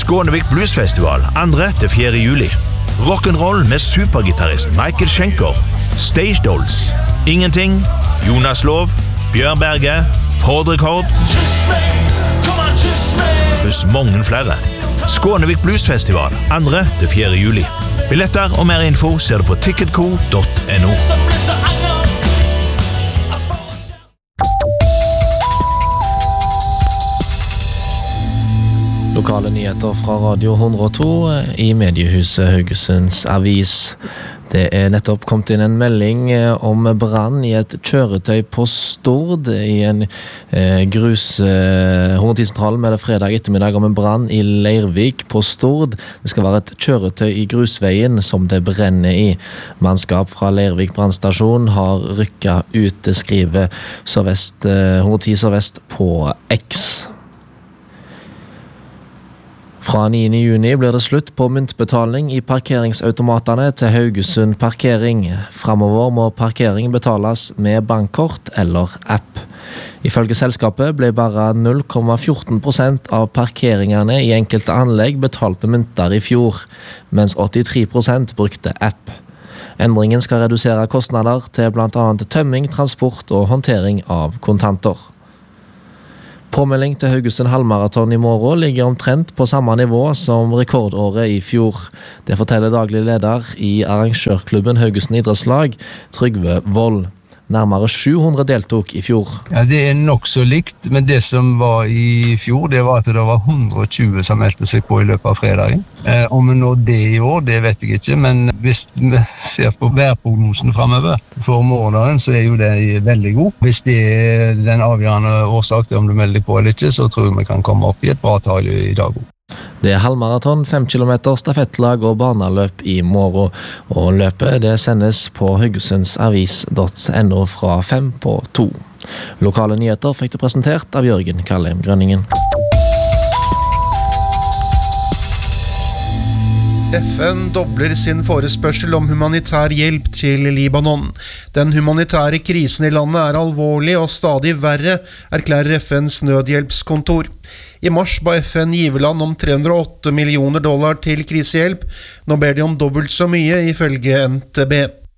Skånevik Bluesfestival 2.–4. juli. Rock'n'roll med supergitarrist Michael Schenker, Stage Dolls, Ingenting, Jonas Lov, Bjørn Berge, Fordrekord, pluss mange flere. Skånevik Bluesfestival 2.–4. juli. Billetter og mer info ser du på ticketco.no. Lokale nyheter fra Radio 102 i mediehuset Haugesunds Avis. Det nettopp kommet inn en melding om brann i et kjøretøy på Stord i en grus-hormotisentral med det fredag ettermiddag om en brann i Leirvik på Stord. Det skal være et kjøretøy i grusveien som det brenner i. Mannskap fra Leirvik brannstasjon har rykket ut, skriver Hormoti Sørvest på X. Fra 9. juni blir det slutt på myntbetaling i parkeringsautomatene til Haugesund Parkering. Fremover må parkering betales med bankkort eller app. Ifølge selskapet ble bare 0,14% av parkeringene i enkelte anlegg betalt med mynter i fjor, mens 83% brukte app. Endringen skal redusere kostnader til blant annet tømming, transport og håndtering av kontanter. Påmelding til Haugesund halvmaraton i morgen ligger omtrent på samme nivå som rekordåret i fjor. Det forteller daglig leder i arrangørklubben Haugesund idrettslag, Trygve Vold. Nærmere 700 deltok i fjor. Ja, det nok så likt, men det som var i fjor, det var at det var 120 som meldte seg på i løpet av fredagen. Om vi når det i år, det vet jeg ikke, men hvis vi ser på værprognosen fremover for morgendagen, så jo det veldig god. Hvis det den avgjørende årsak til om du melder deg på eller ikke, så tror jeg vi kan komme opp i et bra tall i dag. Det halvmaraton, 5 km stafettlag og barneløp i morgen, og løpet det sendes på haugesundsavis.no fra 5:02. Lokale nyheter fikk det presentert av Jørgen Kallem Grønningen. FN dobler sin forespørsel om humanitær hjelp til Libanon. Den humanitære krisen i landet alvorlig og stadig verre, erklærer FNs nødhjelpskontor. I mars ba FN giverland om $308 millioner til krisehjelp. Nå ber de om dobbelt så mye, ifølge NTB.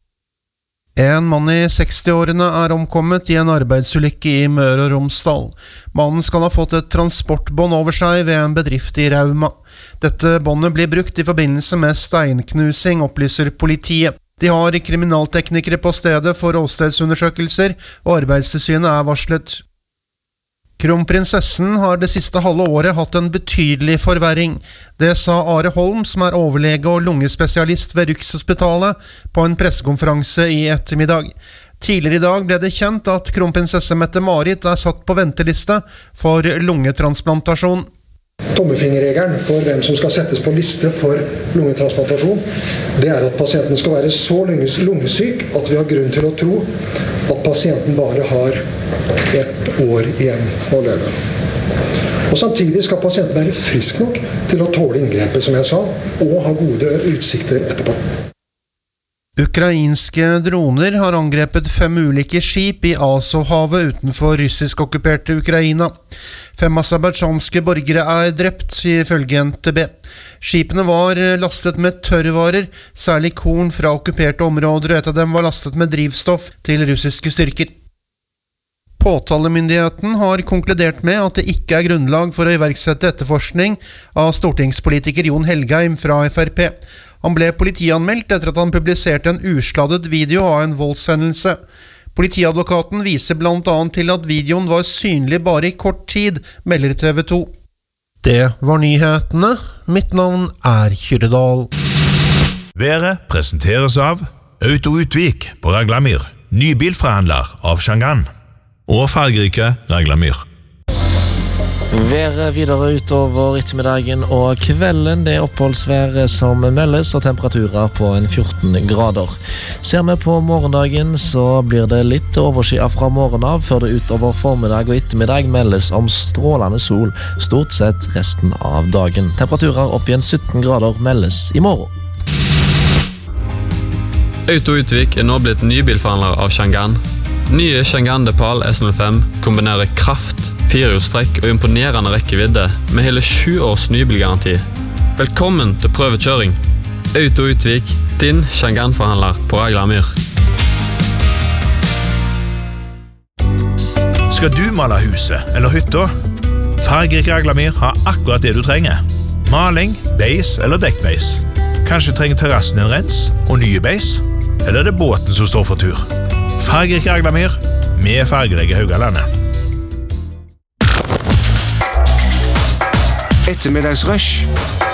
En mann i 60-årene omkommet i en arbeidsulykke i Møre og Romsdal. Mannen skal ha fått et transportbånd over seg ved en bedrift i Rauma. Dette båndet blir brukt i forbindelse med steinknusing, opplyser politiet. De har kriminalteknikere på stedet for åstedsundersøkelser, og Arbeidstilsynet varslet. Kronprinsessen har det siste halve året hatt en betydelig forverring. Det sa Are Holm, som overlege og lungespesialist ved Rikshospitalet, på en pressekonferanse i ettermiddag. Tidligere i dag ble det kjent at kronprinsesse Mette-Marit satt på venteliste for lungetransplantasjon. Tommefingerregelen for hvem som skal settes på liste for lungetransplantasjon, det at pasienten skal være så lungesyk at vi har grunn til å tro at pasienten bare har 1 år igjen å leve. Og samtidig skal pasienten være frisk nok til å tåle inngrepet, som jeg sa, og ha gode utsikter etterpå. Ukrainske droner har angrepet 5 ulike skip i Azovhavet utenfor russisk-okkuperte Ukraina. 5 aserbajdsjanske borgere drept, ifølge NTB. Skipene var lastet med tørrvarer, særlig korn fra okkuperte områder, og et av dem var lastet med drivstoff til russiske styrker. Påtalemyndigheten har konkludert med at det ikke grunnlag for å iverksette etterforskning av stortingspolitiker Jon Helgheim fra FrP. Han ble politianmeldt etter at han publiserte en usladdet video av en voldshendelse. Politiadvokaten viser blant annet til at videoen var synlig bare i kort tid, melder TV 2. Det var nyhetene. Mitt navn Kyrredal. Været presenteres av Auto Utvik på Raglamyr, ny bilforhandler av Shangan, og fargerike Raglamyr. Været videre utover ettermiddagen og kvelden. Det oppholdsvær som meldes, og temperaturer på 14 grader. Ser vi på morgendagen, så blir det litt overskyet fra morgenen av, før det utover formiddag og ettermiddag meldes om strålende sol, stort sett resten av dagen. Temperaturer opp igjen 17 grader meldes i morgen. Auto Utvik nå blitt nybilforhandler av Shangan. Nye Shangan Depal S05 kombinerer kraft, firehjulstrekk og imponerende rekkevidde med hele 7 års nybilgaranti. Velkommen til prøvekjøring. Auto Utvik, din Schengen-forhandler på Raglamyr. Skal du male huset eller hytta? Fargerik Raglamyr har akkurat det du trenger. Maling, beis eller dekkbeis. Kanskje trenger terrassen en rens og nye beis? Eller er det båten som står for tur? Fargerik Raglamyr, med fargelegge Haugalandet. Ettermiddagsrush.